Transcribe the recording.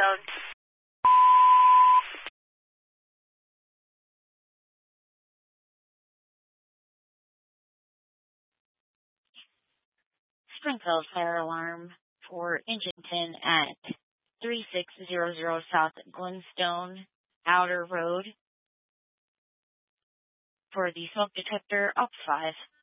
phone. Springfield fire alarm for Engington at 3600 South Glenstone Outer Road. For the smoke detector, up 5.